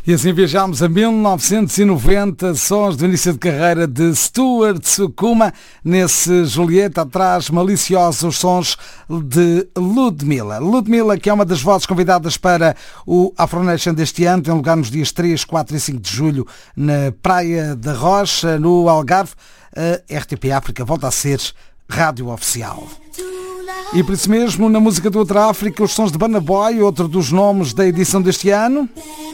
E assim viajámos a 1990, sons do início de carreira de Stuart Sukuma, nesse Julieta atrás, maliciosos sons de Ludmilla. Ludmilla, que é uma das vozes convidadas para o Afro Nation deste ano, tem lugar nos dias 3, 4 e 5 de julho na Praia da Rocha, no Algarve. A RTP África volta a ser rádio oficial. E por isso mesmo, na música do Outra África, os sons de Burna Boy, outro dos nomes da edição deste ano.